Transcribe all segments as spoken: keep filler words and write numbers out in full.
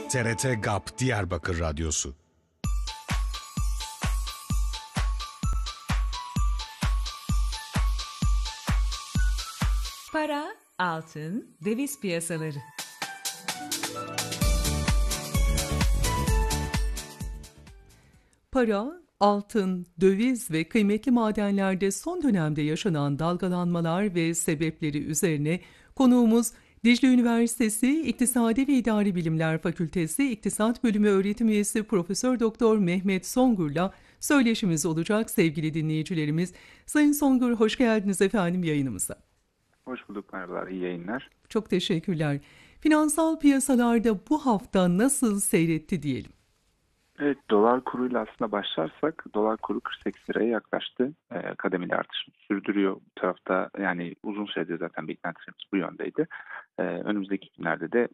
T R T GAP Diyarbakır Radyosu. Para, altın, döviz piyasaları. Para, altın, döviz ve kıymetli madenlerde son dönemde yaşanan dalgalanmalar ve sebepleri üzerine konuğumuz Dicle Üniversitesi İktisadi ve İdari Bilimler Fakültesi İktisat Bölümü öğretim üyesi Profesör Doktor Mehmet Songur'la söyleşimiz olacak sevgili dinleyicilerimiz. Sayın Songur, hoş geldiniz efendim yayınımıza. Hoş bulduk, merhabalar, iyi yayınlar. Çok teşekkürler. Finansal piyasalarda bu hafta nasıl seyretti diyelim? Evet, dolar kuruyla aslında başlarsak dolar kuru kırk sekiz liraya yaklaştı. E, kademeli artışını sürdürüyor bu tarafta. Yani uzun süredir zaten beklentilerimiz bu yöndeydi. E, önümüzdeki günlerde de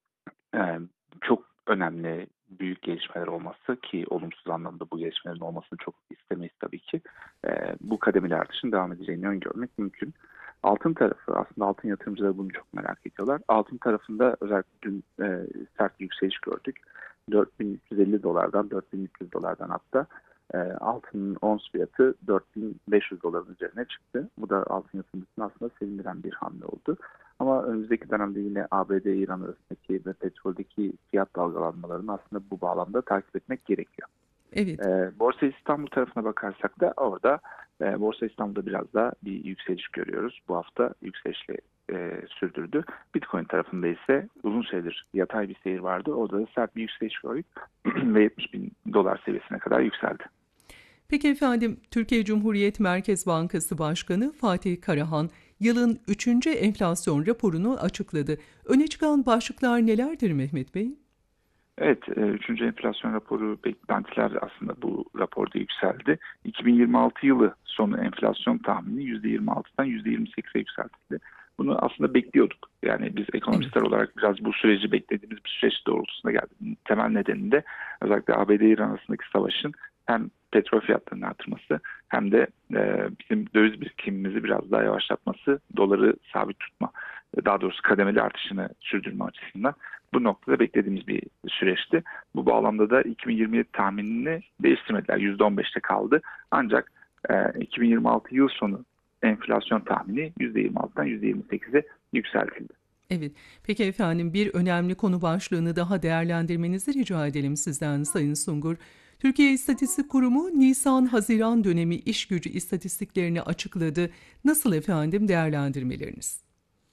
e, çok önemli büyük gelişmeler olması, ki olumsuz anlamda bu gelişmelerin olmasını çok istemeyiz tabii ki. E, bu kademeli artışın devam edeceğini öngörmek mümkün. Altın tarafı, aslında altın yatırımcıları bunu çok merak ediyorlar. Altın tarafında özellikle dün e, sert bir yükseliş gördük. dört bin üç yüz elli dolardan dört bin üç yüz dolardan hatta e, altının ons fiyatı dört bin beş yüz doların üzerine çıktı. Bu da altın yatırımcısını aslında sevindiren bir hamle oldu. Ama önümüzdeki dönemde yine A B D-İran arasındaki ve petroldeki fiyat dalgalanmalarını aslında bu bağlamda takip etmek gerekiyor. Evet. E, Borsa İstanbul tarafına bakarsak da orada e, Borsa İstanbul'da biraz daha bir yükseliş görüyoruz. Bu hafta yükselişle e, sürdürdü. Bitcoin tarafında ise uzun süredir yatay bir seyir vardı. Orada da sert bir yükseliş gördük ve yetmiş bin dolar seviyesine kadar yükseldi. Peki efendim, Türkiye Cumhuriyet Merkez Bankası Başkanı Fatih Karahan yılın üçüncü enflasyon raporunu açıkladı. Öne çıkan başlıklar nelerdir Mehmet Bey? Evet, üçüncü enflasyon raporu beklentiler aslında bu raporda yükseldi. iki bin yirmi altı yılı sonu enflasyon tahmini yüzde yirmi altıdan yüzde yirmi sekize yükseltildi. Bunu aslında bekliyorduk. Yani biz ekonomistler Evet. olarak biraz bu süreci beklediğimiz bir süreç doğrultusunda geldi. Temel nedeni de özellikle A B D-İran arasındaki savaşın hem petrol fiyatlarının artırması hem de e, bizim döviz birikimimizi biraz daha yavaşlatması, doları sabit tutma, daha doğrusu kademeli artışını sürdürme açısından bu noktada beklediğimiz bir süreçti. Bu bağlamda da iki bin yirmi yedi tahminini değiştirmediler. yüzde on beşte kaldı. Ancak e, iki bin yirmi altı yıl sonu enflasyon tahmini yüzde yirmi altıdan yüzde yirmi sekize yükseltildi. Evet. Peki efendim, bir önemli konu başlığını daha değerlendirmenizi rica edelim sizden Sayın Sungur. Türkiye İstatistik Kurumu Nisan-Haziran dönemi iş gücü istatistiklerini açıkladı. Nasıl efendim değerlendirmeleriniz?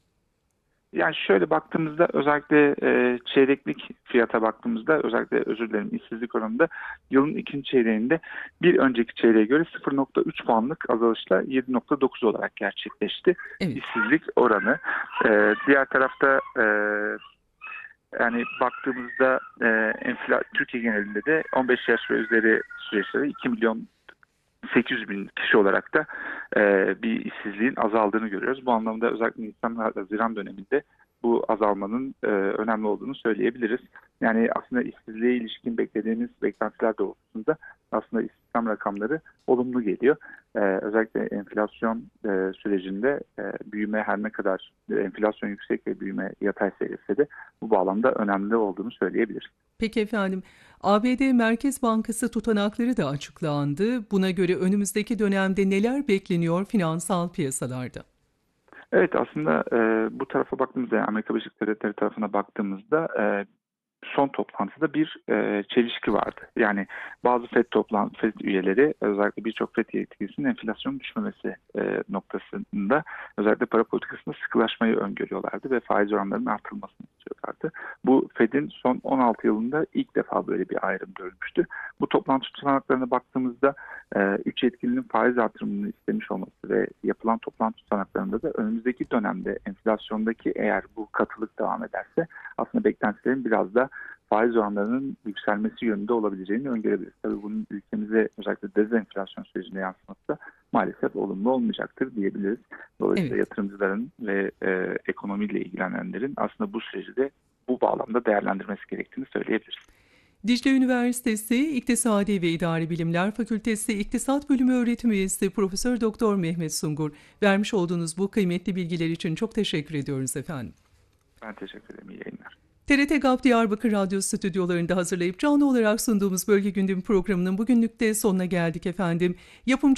Yani şöyle baktığımızda özellikle e, çeyreklik fiyata baktığımızda, özellikle özür dilerim işsizlik oranında yılın ikinci çeyreğinde bir önceki çeyreğe göre sıfır virgül üç puanlık azalışla yedi virgül dokuz olarak gerçekleşti. Evet. İşsizlik oranı. E, diğer tarafta e, yani baktığımızda e, enfla, Türkiye genelinde de on beş yaş ve üzeri süreçleri iki milyon sekiz yüz bin kişi olarak da e, bir işsizliğin azaldığını görüyoruz. Bu anlamda özellikle Nisan-Haziran döneminde bu azalmanın e, önemli olduğunu söyleyebiliriz. Yani aslında işsizliğe ilişkin beklediğimiz beklentiler doğrultusunda aslında istihdam rakamları olumlu geliyor. E, özellikle enflasyon e, sürecinde e, büyüme her ne kadar e, enflasyon yüksek ve büyüme yatay seyretse de bu bağlamda önemli olduğunu söyleyebiliriz. Peki efendim, A B D Merkez Bankası tutanakları da açıklandı. Buna göre önümüzdeki dönemde neler bekleniyor finansal piyasalarda? Evet, aslında e, bu tarafa baktığımızda, yani Amerika Birleşik Devletleri tarafına baktığımızda e, son toplantıda bir e, çelişki vardı. Yani bazı FED toplantı FED üyeleri, özellikle birçok FED yetkilisinin enflasyonun düşmemesi e, noktasında özellikle para politikasında sıkılaşmayı öngörüyorlardı ve faiz oranlarının artırılmasını istiyorlardı. Bu FED'in son on altı yılında ilk defa böyle bir ayrım görmüştü. Bu toplantı tutanaklarına baktığımızda e, üç yetkilinin faiz artırımını istemiş olması ve yapılan toplantı tutanaklarında da önümüzdeki dönemde enflasyondaki, eğer bu katılık devam ederse, aslında beklentilerin biraz da faiz oranlarının yükselmesi yönünde olabileceğini öngörebiliriz. Tabii bunun ülkemize özellikle dezenflasyon sürecine yansıması da maalesef olumlu olmayacaktır diyebiliriz. Dolayısıyla Evet. yatırımcıların ve e, ekonomiyle ilgilenenlerin aslında bu süreci de bu bağlamda değerlendirmesi gerektiğini söyleyebiliriz. Dicle Üniversitesi İktisadi ve İdari Bilimler Fakültesi İktisat Bölümü öğretim üyesi Profesör Doktor Mehmet Sungur, vermiş olduğunuz bu kıymetli bilgiler için çok teşekkür ediyoruz efendim. Ben teşekkür ederim. İyi yayınlar. T R T GAP Diyarbakır Radyo stüdyolarında hazırlayıp canlı olarak sunduğumuz Bölge Gündemi programının bugünlük de sonuna geldik efendim. Yapımcı